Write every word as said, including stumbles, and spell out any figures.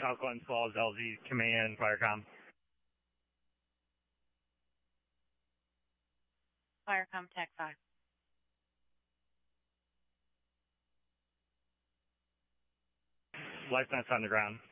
South Glens Falls, L Z Command, Firecom. Firecom Tech five. LifeNet's on the ground.